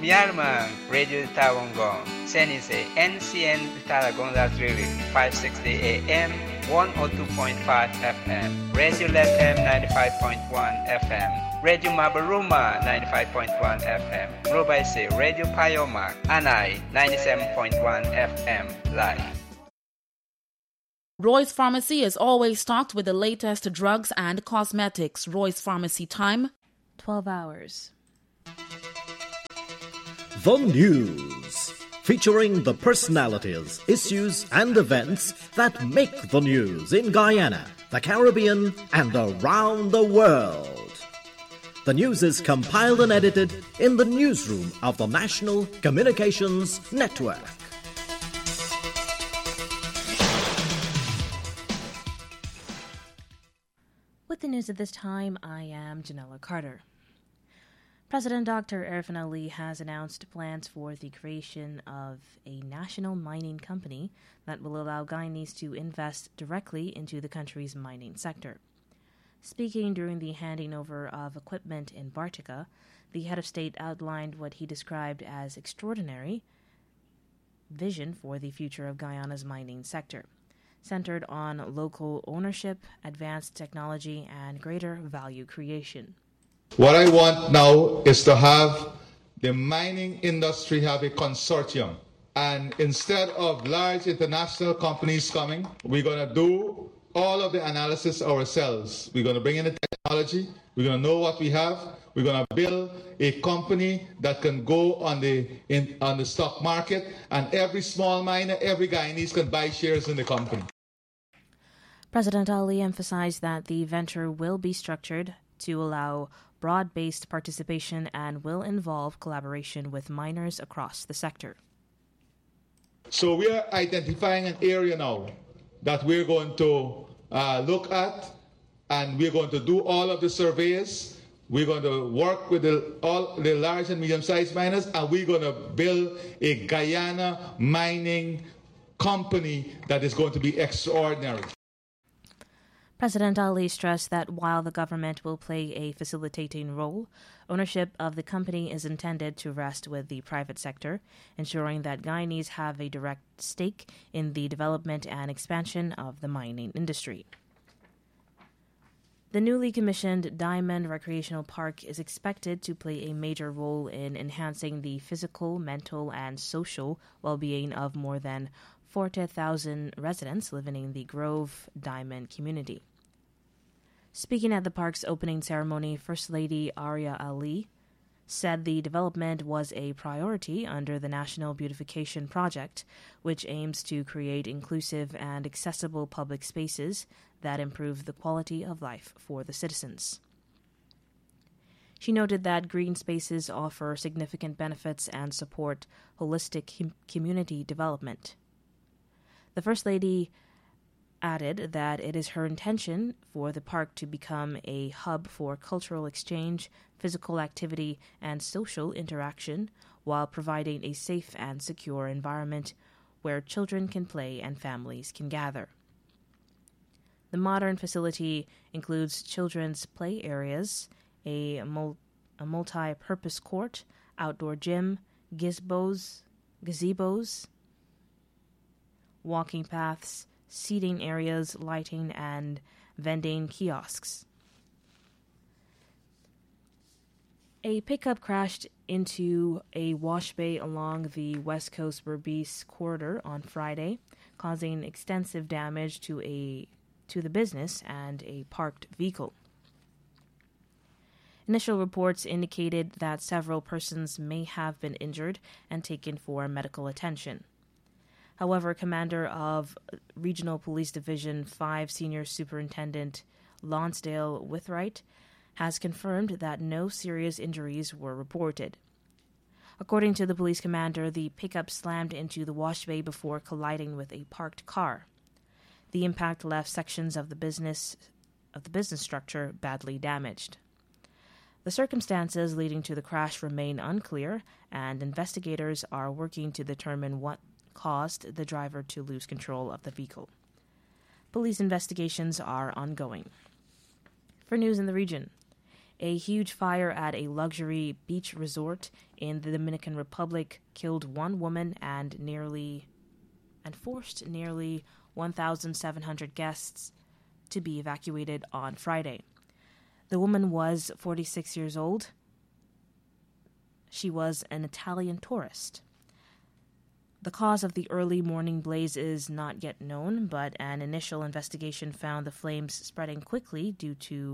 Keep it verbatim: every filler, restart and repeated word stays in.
Myanmar, Radio Tawangong, Senise, N C N Taragonga Drilling, five sixty A M, one oh two point five F M, Radio Lethem ninety-five point one F M, Radio Mabaruma ninety-five point one F M, Robaise, Radio Payoma, Anai ninety-seven point one F M, live. Roy's Pharmacy is always stocked with the latest drugs and cosmetics. Roy's Pharmacy time, twelve hours. The News, featuring the personalities, issues and events that make the news in Guyana, the Caribbean and around the world. The news is compiled and edited in the newsroom of the National Communications Network. With the news at this time, I am Janella Carter. President Doctor Irfaan Ali has announced plans for the creation of a national mining company that will allow Guyanese to invest directly into the country's mining sector. Speaking during the handing over of equipment in Bartica, the head of state outlined what he described as extraordinary vision for the future of Guyana's mining sector, centered on local ownership, advanced technology, and greater value creation. What I want now is to have the mining industry have a consortium. And instead of large international companies coming, we're going to do all of the analysis ourselves. We're going to bring in the technology. We're going to know what we have. We're going to build a company that can go on the in, on the stock market, and every small miner, every Guyanese can buy shares in the company. President Ali emphasized that the venture will be structured to allow broad-based participation and will involve collaboration with miners across the sector. So we are identifying an area now that we're going to uh, look at, and we're going to do all of the surveys. We're going to work with the, all the large and medium-sized miners, and we're going to build a Guyana mining company that is going to be extraordinary. President Ali stressed that while the government will play a facilitating role, ownership of the company is intended to rest with the private sector, ensuring that Guyanese have a direct stake in the development and expansion of the mining industry. The newly commissioned Diamond Recreational Park is expected to play a major role in enhancing the physical, mental, and social well-being of more than forty thousand residents living in the Grove Diamond community. Speaking at the park's opening ceremony, First Lady Arya Ali said the development was a priority under the National Beautification Project, which aims to create inclusive and accessible public spaces that improve the quality of life for the citizens. She noted that green spaces offer significant benefits and support holistic com- community development. The First Lady added that it is her intention for the park to become a hub for cultural exchange, physical activity, and social interaction, while providing a safe and secure environment where children can play and families can gather. The modern facility includes children's play areas, a, mul- a multi-purpose court, outdoor gym, gazebos, gazebos, walking paths, seating areas, lighting, and vending kiosks. A pickup crashed into a wash bay along the West Coast Berbice corridor on Friday, causing extensive damage to a to the business and a parked vehicle. Initial reports indicated that several persons may have been injured and taken for medical attention. However, Commander of Regional Police Division five Senior Superintendent Lonsdale Withright has confirmed that no serious injuries were reported. According to the police commander, the pickup slammed into the wash bay before colliding with a parked car. The impact left sections of the business of the business structure badly damaged. The circumstances leading to the crash remain unclear, and investigators are working to determine what caused the driver to lose control of the vehicle. Police investigations are ongoing. For news in the region, A huge fire at a luxury beach resort in the Dominican Republic killed one woman and nearly and forced nearly one thousand seven hundred guests to be evacuated on Friday. The woman was forty-six years old. She was an Italian tourist. The cause of the early morning blaze is not yet known, but an initial investigation found the flames spreading quickly due to